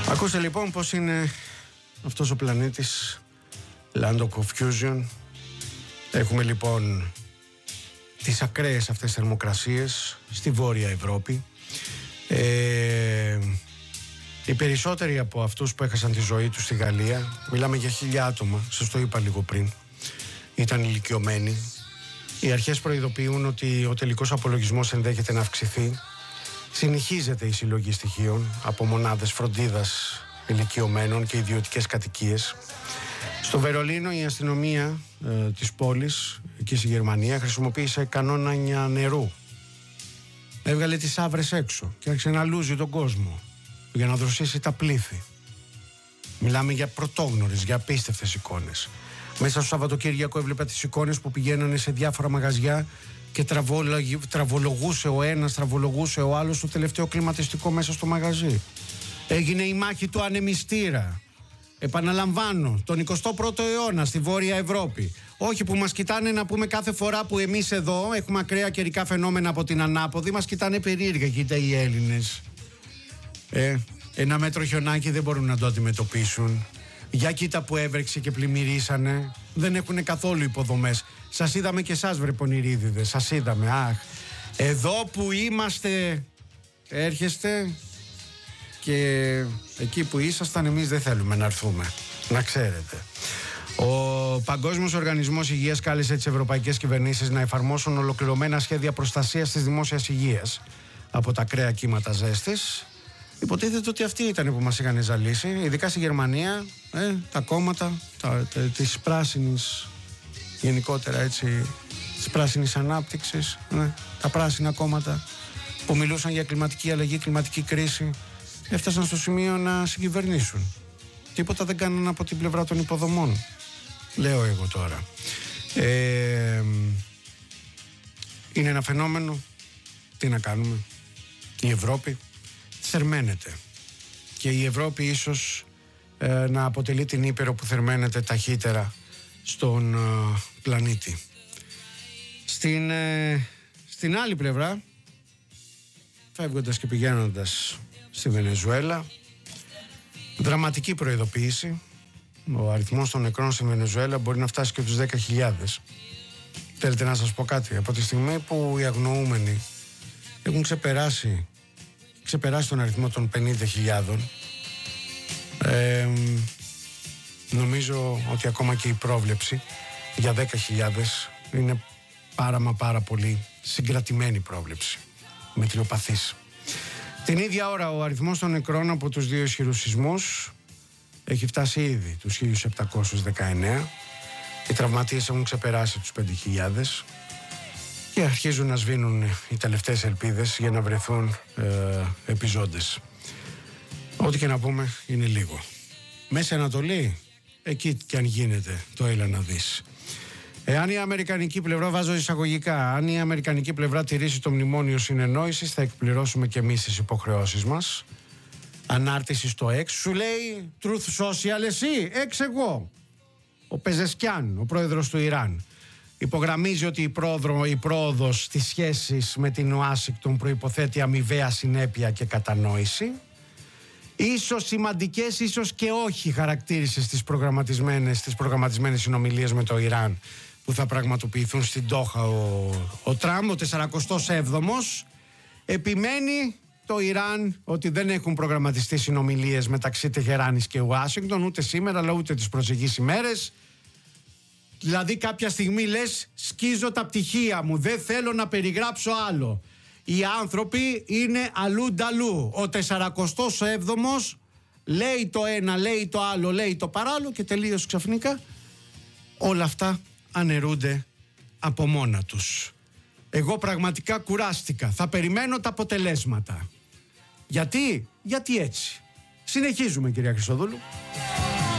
Ακούστε λοιπόν πως είναι αυτός ο πλανήτης, Land of Confusion. Έχουμε λοιπόν τις ακραίες αυτές θερμοκρασίες στη Βόρεια Ευρώπη. Οι περισσότεροι από αυτούς που έχασαν τη ζωή τους στη Γαλλία, μιλάμε για 1.000 άτομα, σας το είπα λίγο πριν, ήταν ηλικιωμένοι. Οι αρχές προειδοποιούν ότι ο τελικός απολογισμός ενδέχεται να αυξηθεί. Συνεχίζεται η συλλογή στοιχείων από μονάδες φροντίδας ηλικιωμένων και ιδιωτικές κατοικίες. Στο Βερολίνο η αστυνομία της πόλης, εκεί στη Γερμανία, χρησιμοποίησε κανόνια νερού. Έβγαλε τις άβρες έξω και άρχισε να λούζει τον κόσμο για να δροσίσει τα πλήθη. Μιλάμε για πρωτόγνωρες, για απίστευτες εικόνες. Μέσα στο Σαββατοκύριακο έβλεπα τις εικόνες που πηγαίνανε σε διάφορα μαγαζιά και τραβολογούσε ο ένας, τραβολογούσε ο άλλος το τελευταίο κλιματιστικό μέσα στο μαγαζί. Έγινε η μάχη του ανεμιστήρα. Επαναλαμβάνω, τον 21ο αιώνα στη Βόρεια Ευρώπη. Όχι που μας κοιτάνε να πούμε κάθε φορά που εμείς εδώ έχουμε ακραία καιρικά φαινόμενα από την ανάποδη, μας κοιτάνε περίεργα, κοίτα οι Έλληνες. Ένα μέτρο χιονάκι δεν μπορούν να το αντιμετωπίσουν. Για κοίτα που έβρεξε και πλημμυρίσανε. Δεν έχουν καθόλου υποδομές. Σας είδαμε και εσάς βρε πονηρίδιδες. Σας είδαμε. Αχ, εδώ που είμαστε έρχεστε και εκεί που ήσασταν εμείς δεν θέλουμε να έρθουμε. Να ξέρετε. Ο Παγκόσμιος Οργανισμός Υγείας κάλεσε τις ευρωπαϊκές κυβερνήσεις να εφαρμόσουν ολοκληρωμένα σχέδια προστασίας της δημόσιας υγείας από τα ακραία κύματα ζέστης. Υποτίθεται ότι αυτοί ήταν που μας είχαν ζαλίσει, ειδικά στη Γερμανία, τα κόμματα της πράσινης, γενικότερα έτσι, της πράσινης ανάπτυξης, τα πράσινα κόμματα που μιλούσαν για κλιματική αλλαγή, κλιματική κρίση, έφτασαν στο σημείο να συγκυβερνήσουν. Τίποτα δεν κάνουν από την πλευρά των υποδομών, λέω εγώ τώρα. Είναι ένα φαινόμενο, τι να κάνουμε, η Ευρώπη θερμαίνεται και η Ευρώπη ίσως να αποτελεί την ύπαιρο που θερμαίνεται ταχύτερα στον πλανήτη. Στην άλλη πλευρά, φεύγοντας και πηγαίνοντας στη Βενεζουέλα, δραματική προειδοποίηση. Ο αριθμός των νεκρών στη Βενεζουέλα μπορεί να φτάσει και τους 10.000. Θέλετε να σας πω κάτι? Από τη στιγμή που οι αγνοούμενοι έχουν ξεπεράσει τον αριθμό των 50.000, νομίζω ότι ακόμα και η πρόβλεψη για 10.000 είναι πάρα πολύ συγκρατημένη πρόβλεψη, μετριοπαθής. Την ίδια ώρα ο αριθμός των νεκρών από τους δύο ισχυρούς σεισμούς έχει φτάσει ήδη τους 1.719. Οι τραυματίες έχουν ξεπεράσει τους 5.000 και αρχίζουν να σβήνουν οι τελευταίες ελπίδες για να βρεθούν επιζώντες. Ό,τι και να πούμε είναι λίγο. Μέση Ανατολή, εκεί κι αν γίνεται το έλα να δεις. Εάν η αμερικανική πλευρά, βάζω εισαγωγικά, αν η αμερικανική πλευρά τηρήσει το μνημόνιο συνεννόησης, θα εκπληρώσουμε και εμείς τις υποχρεώσεις μας. Ανάρτηση στο X, σου λέει Truth Social, εσύ, X εγώ. Ο Πεζεσκιάν, ο πρόεδρος του Ιράν, υπογραμμίζει ότι η πρόοδος στις σχέσεις με την Ουάσιγκτον προϋποθέτει αμοιβαία συνέπεια και κατανόηση. Ίσως σημαντικές, ίσως και όχι, χαρακτήρισε στις προγραμματισμένες συνομιλίες με το Ιράν που θα πραγματοποιηθούν στην Ντόχα ο Τραμπ, ο 47ος. Επιμένει το Ιράν ότι δεν έχουν προγραμματιστεί συνομιλίες μεταξύ Τεχεράνης και Ουάσιγκτον ούτε σήμερα αλλά ούτε τις προσεχείς ημέρες. Δηλαδή κάποια στιγμή λες σκίζω τα πτυχία μου, δεν θέλω να περιγράψω άλλο. Οι άνθρωποι είναι αλλού νταλού. Ο 47ος λέει το ένα, λέει το άλλο, λέει το παράλληλο και τελείως ξαφνικά όλα αυτά αναιρούνται από μόνα τους. Εγώ πραγματικά κουράστηκα. Θα περιμένω τα αποτελέσματα. Γιατί έτσι. Συνεχίζουμε, κυρία Χρυσοδούλου.